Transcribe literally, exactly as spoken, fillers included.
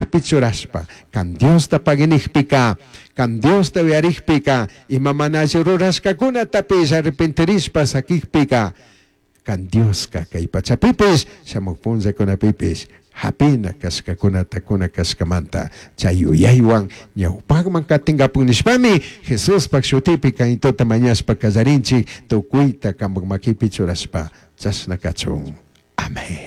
pichuraspa, kan Dios ta paginihpika, kan Dios ta wiarihpika, imamanasirurasca kuna tapis arrepenterispa sakihpika, kan Dios ka kay pachapipis, sa magpunza ko na pipis, hapina kas ka kuna ta kuna kas kamanta, chayuyaywang, nyaw pagmangkatingapong nispami, Jesus pagsutipika ito tamanyas pagkazarinchi, tukuita kang magmakipitsuraspa, jas nakachong. Amen.